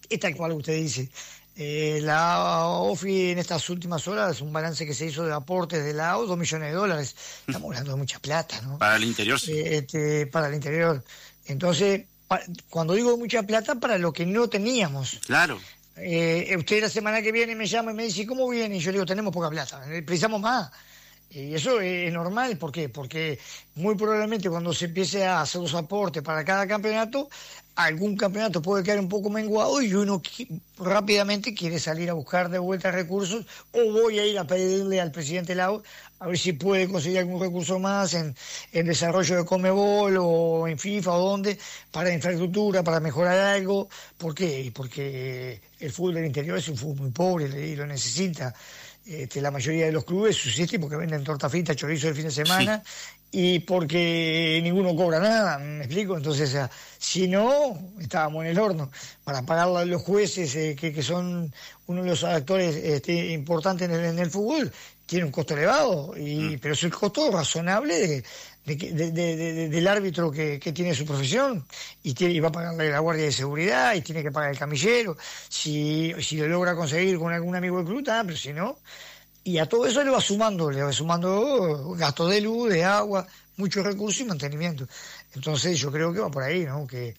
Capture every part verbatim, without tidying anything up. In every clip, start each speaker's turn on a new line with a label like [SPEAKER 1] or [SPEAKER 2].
[SPEAKER 1] es tal cual usted dice. Eh, la OFI en estas últimas horas, un balance que se hizo de aportes de la A U, dos millones de dólares. Estamos hablando de mucha plata, ¿no?
[SPEAKER 2] Para el interior, sí.
[SPEAKER 1] Eh, este, para el interior. Entonces, pa, cuando digo mucha plata, para lo que no teníamos.
[SPEAKER 2] Claro.
[SPEAKER 1] Eh, usted la semana que viene me llama y me dice, ¿cómo viene? Y yo le digo, tenemos poca plata, precisamos más. Y eso es normal, ¿por qué? Porque muy probablemente cuando se empiece a hacer los aportes para cada campeonato, algún campeonato puede quedar un poco menguado y uno rápidamente quiere salir a buscar de vuelta recursos, o voy a ir a pedirle al presidente Lau a ver si puede conseguir algún recurso más en, en desarrollo de Conmebol o en FIFA o donde, para infraestructura, para mejorar algo. ¿Por qué? Porque el fútbol del interior es un fútbol muy pobre y lo necesita. Este, la mayoría de los clubes subsisten porque venden torta frita, chorizo el fin de semana, sí. Y porque ninguno cobra nada, ¿me explico? Entonces, o sea, si no, estábamos en el horno. Para pagar a los jueces, eh, que, que son uno de los actores este, importantes en el, en el fútbol, tiene un costo elevado, y, mm. pero es el costo razonable de, de, de, de, de, del árbitro que, que tiene su profesión, y, tiene, y va a pagarle la guardia de seguridad, y tiene que pagar el camillero, si, si lo logra conseguir con algún amigo del club, ah, pero si no, y a todo eso le va sumando, le va sumando gastos de luz, de agua, muchos recursos y mantenimiento. Entonces yo creo que va por ahí, ¿no? Que,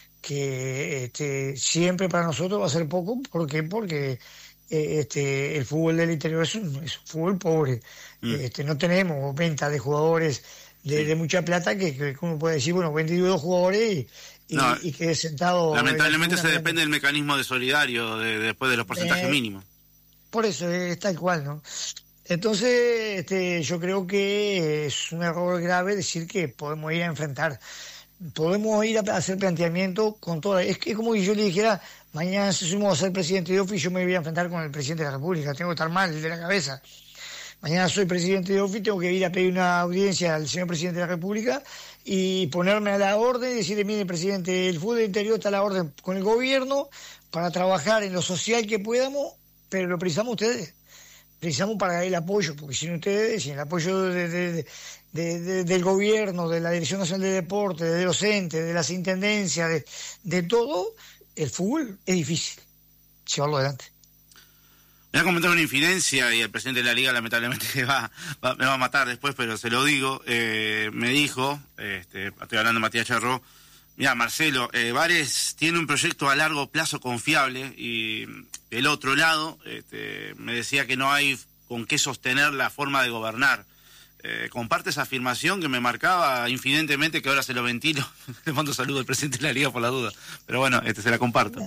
[SPEAKER 1] que este, siempre para nosotros va a ser poco, ¿por qué? Porque Este, el fútbol del interior es un, es un fútbol pobre. Mm. Este, no tenemos venta de jugadores de, sí. de mucha plata que, que uno puede decir, bueno, vendido dos jugadores y, y, no, y quede sentado.
[SPEAKER 2] Lamentablemente se depende del mecanismo de solidario de, de, después de los porcentajes eh, mínimos.
[SPEAKER 1] Por eso es tal cual, ¿no? Entonces, este, yo creo que es un error grave decir que podemos ir a enfrentar. Podemos ir a hacer planteamiento con toda... Es que es como si yo le dijera, mañana si somos a ser presidente de OFI, yo me voy a enfrentar con el presidente de la República, tengo que estar mal de la cabeza. Mañana soy presidente de OFI, tengo que ir a pedir una audiencia al señor presidente de la República y ponerme a la orden y decirle, mire, presidente, el fútbol interior está a la orden con el gobierno para trabajar en lo social que podamos, pero lo precisamos ustedes. Precisamos para el apoyo, porque sin ustedes, sin el apoyo de, de, de, de, de, del gobierno, de la Dirección Nacional de Deporte, de docentes, de las intendencias, de, de todo, el fútbol es difícil llevarlo adelante.
[SPEAKER 2] Me va a comentar una infidencia y el presidente de la Liga lamentablemente va, va, me va a matar después, pero se lo digo. Eh, me dijo, este, estoy hablando de Matías Charro, mira, Marcelo, eh, Bares tiene un proyecto a largo plazo confiable y el otro lado este, me decía que no hay con qué sostener la forma de gobernar. Eh, comparte esa afirmación que me marcaba infidentemente, que ahora se lo ventilo. Le mando saludo al presidente de la Liga por la duda, pero bueno, este se la comparto.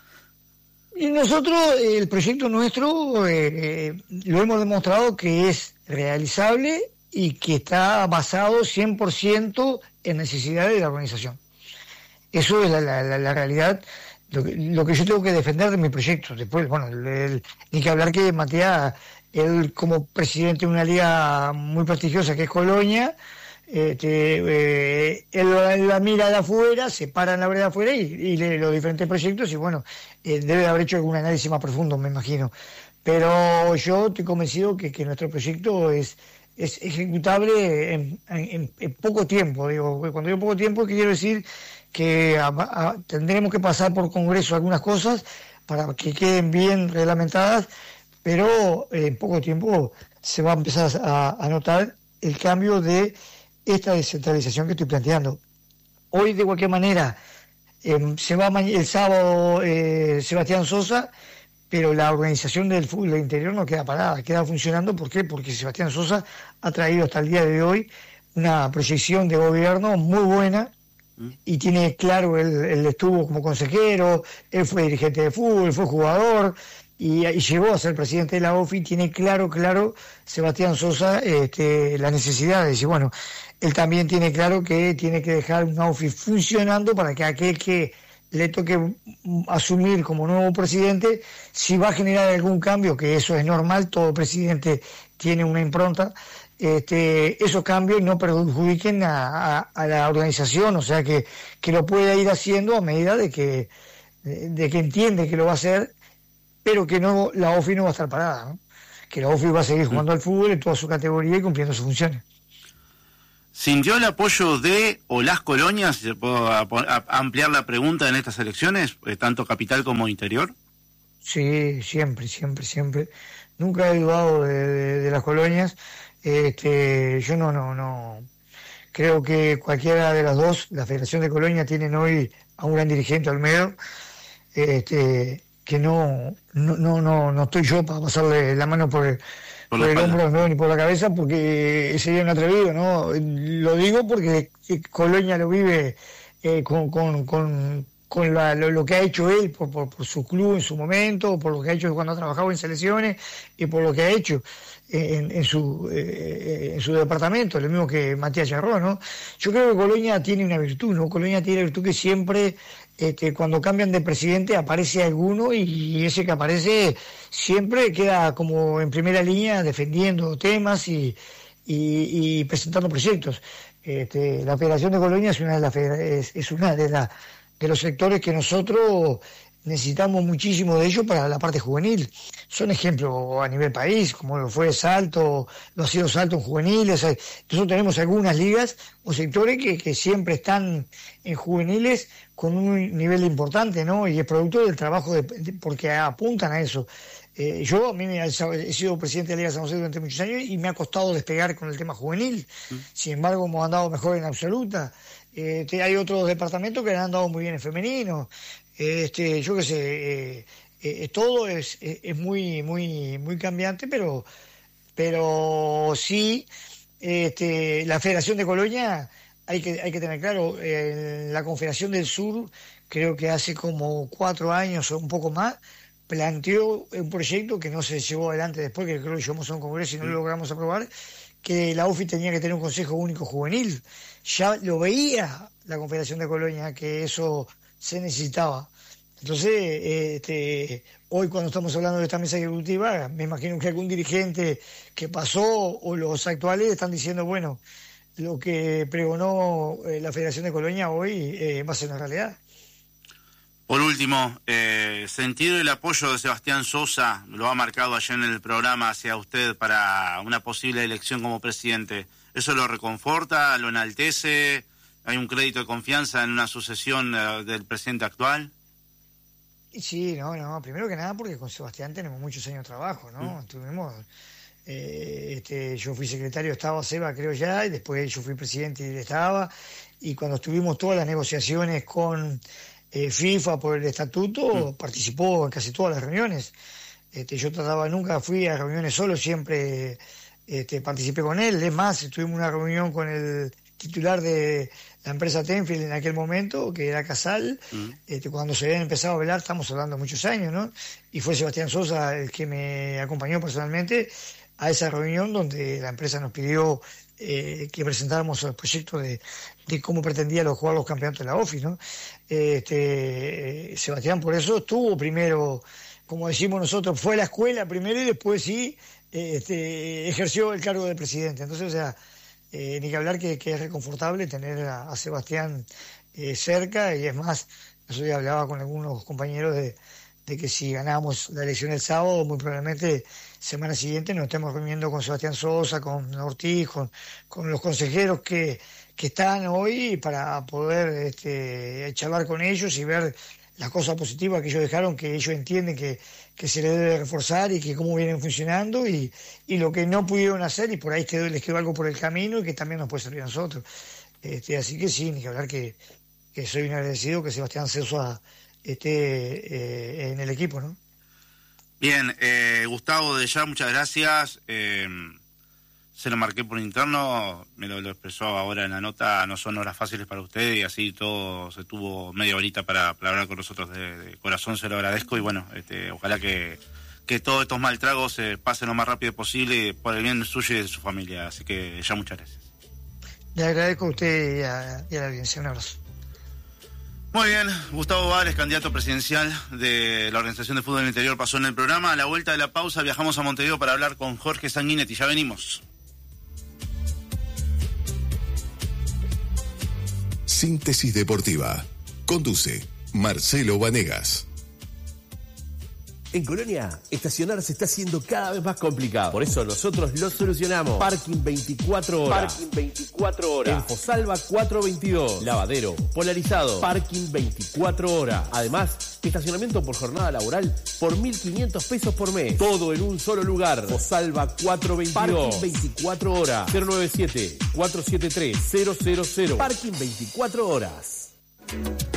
[SPEAKER 1] Y nosotros, el proyecto nuestro, eh, lo hemos demostrado que es realizable y que está basado cien por ciento en necesidades de la organización. Eso es la, la, la realidad, lo que, lo que yo tengo que defender de mi proyecto. Después, bueno, el, el, ni que hablar que Matías, él como presidente de una liga muy prestigiosa que es Colonia, este, eh, él la, la mira de afuera, se para en la vereda de afuera y, y lee los diferentes proyectos y bueno, eh, debe haber hecho algún análisis más profundo, me imagino. Pero yo estoy convencido que, que nuestro proyecto es... es ejecutable en, en, en poco tiempo. Digo, cuando digo poco tiempo, quiero decir que a, a, tendremos que pasar por Congreso algunas cosas para que queden bien reglamentadas, pero en poco tiempo se va a empezar a, a notar el cambio de esta descentralización que estoy planteando. Hoy, de cualquier manera, eh, se va el sábado eh, Sebastián Sosa, pero la organización del fútbol del interior no queda parada, queda funcionando. ¿Por qué? Porque Sebastián Sosa ha traído hasta el día de hoy una proyección de gobierno muy buena y tiene claro, él, él estuvo como consejero, él fue dirigente de fútbol, fue jugador y, y llegó a ser presidente de la OFI. Tiene claro, claro, Sebastián Sosa, este, la necesidad de decir, bueno, él también tiene claro que tiene que dejar una OFI funcionando para que aquel que le toque asumir como nuevo presidente, si va a generar algún cambio, que eso es normal, todo presidente tiene una impronta, este, esos cambios no perjudiquen a, a, a la organización, o sea que, que lo pueda ir haciendo a medida de que, de, de que entiende que lo va a hacer, pero que no, la OFI no va a estar parada, ¿no? Que la OFI va a seguir jugando al fútbol en toda su categoría y cumpliendo sus funciones.
[SPEAKER 2] ¿Sintió el apoyo de o las colonias, si se puede ampliar la pregunta en estas elecciones, tanto capital como interior?
[SPEAKER 1] Sí, siempre, siempre, siempre. Nunca he dudado de, de, de las colonias. Este, yo no, no, no. Creo que cualquiera de las dos, la Federación de Colonia, tienen hoy a un gran dirigente, Olmedo, este, que no, no, no, no, no estoy yo para pasarle la mano por el, por por el hombro no, ni por la cabeza, porque sería un atrevido, ¿no? Lo digo porque Colonia lo vive eh, con, con, con, con la, lo, lo que ha hecho él por, por, por su club en su momento, por lo que ha hecho cuando ha trabajado en selecciones y por lo que ha hecho en, en su eh, en su departamento, lo mismo que Matías Charró, ¿no? Yo creo que Colonia tiene una virtud, ¿no? Colonia tiene la virtud que siempre, este, cuando cambian de presidente, aparece alguno y ese que aparece siempre queda como en primera línea defendiendo temas y, y, y presentando proyectos. Este, la Federación de Colonia es una de las es, es una de las de los sectores que nosotros necesitamos muchísimo de ellos para la parte juvenil. Son ejemplos a nivel país, como lo fue Salto, lo ha sido Salto en juveniles. Nosotros tenemos algunas ligas o sectores que, que siempre están en juveniles con un nivel importante, ¿no? Y es producto del trabajo, de, de, porque apuntan a eso. Eh, yo a mí me, he sido presidente de la Liga San José durante muchos años y me ha costado despegar con el tema juvenil. Mm. Sin embargo, hemos andado mejor en absoluta. Eh, hay otros departamentos que han andado muy bien en femenino. Este, yo qué sé, eh, eh, todo es, es, es muy, muy, muy cambiante, pero, pero sí, este, la Federación de Colonia, hay que, hay que tener claro, eh, la Confederación del Sur, creo que hace como cuatro años o un poco más, planteó un proyecto que no se llevó adelante después, que creo que llevamos a un congreso y no lo logramos aprobar, que la U F I tenía que tener un Consejo Único Juvenil. Ya lo veía la Confederación de Colonia, que eso se necesitaba. Entonces, este, hoy cuando estamos hablando de esta mesa ejecutiva, me imagino que algún dirigente que pasó o los actuales están diciendo, bueno, lo que pregonó eh, la Federación de Colonia hoy eh, va a ser una realidad.
[SPEAKER 2] Por último, eh, ¿sentido el apoyo de Sebastián Sosa, lo ha marcado ayer en el programa, hacia usted para una posible elección como presidente? ¿Eso lo reconforta, lo enaltece? ¿Hay un crédito de confianza en una sucesión uh, del presidente actual?
[SPEAKER 1] Sí, no, no, primero que nada porque con Sebastián tenemos muchos años de trabajo, ¿no? Mm. Tuvimos, eh, este, yo fui secretario de Estado, Seba creo ya, y después yo fui presidente y él estaba, y cuando estuvimos todas las negociaciones con eh, FIFA por el estatuto, mm. participó en casi todas las reuniones. Este, yo trataba, nunca fui a reuniones solo, siempre este, participé con él. Es más, tuvimos una reunión con el titular de la empresa Tenfield en aquel momento, que era Casal, uh-huh. este, cuando se habían empezado a velar, estamos hablando de muchos años, ¿no? Y fue Sebastián Sosa el que me acompañó personalmente a esa reunión donde la empresa nos pidió eh, que presentáramos el proyecto de, de cómo pretendía jugar los campeonatos de la O F I, ¿no? Este, Sebastián por eso estuvo primero, como decimos nosotros, fue a la escuela primero y después sí este, ejerció el cargo de presidente. Entonces, o sea, Eh, ni que hablar que, que es reconfortable tener a, a Sebastián eh, cerca, y es más, yo ya hablaba con algunos compañeros de, de que si ganamos la elección el sábado, muy probablemente semana siguiente nos estemos reuniendo con Sebastián Sosa, con Ortiz, con, con los consejeros que, que están hoy para poder este, charlar con ellos y ver las cosas positivas que ellos dejaron, que ellos entienden que, que se les debe reforzar y que cómo vienen funcionando, y, y lo que no pudieron hacer, y por ahí quedó, les quedó algo por el camino y que también nos puede servir a nosotros. Este, así que sí, ni que hablar que, que soy un agradecido que Sebastián Sosa esté eh, en el equipo, ¿no?
[SPEAKER 2] Bien, eh, Gustavo, de ya, muchas gracias. Eh, se lo marqué por interno, me lo, lo expresó ahora en la nota, no son horas fáciles para usted y así todo se tuvo media horita para, para hablar con nosotros de, de corazón, se lo agradezco y bueno, este, ojalá que, que todos estos mal tragos se eh, pasen lo más rápido posible por el bien suyo y de su familia, así que ya muchas gracias.
[SPEAKER 1] Le agradezco a usted y a, y a la audiencia, un abrazo.
[SPEAKER 2] Muy bien, Gustavo Báez, candidato presidencial de la Organización de Fútbol del Interior, pasó en el programa. A la vuelta de la pausa viajamos a Montevideo para hablar con Jorge Sanguinetti, ya venimos.
[SPEAKER 3] Síntesis Deportiva. Conduce Marcelo Vanegas. En Colonia, estacionar se está haciendo cada vez más complicado. Por eso nosotros lo solucionamos. Parking veinticuatro horas. Parking veinticuatro horas. En Fosalva cuatrocientos veintidós. Lavadero, polarizado. Parking veinticuatro horas. Además, estacionamiento por jornada laboral por mil quinientos pesos por mes. Todo en un solo lugar. Fosalva cuatrocientos veintidós. Parking veinticuatro horas. cero nueve siete, cuatro siete tres, cero cero cero. Parking veinticuatro horas.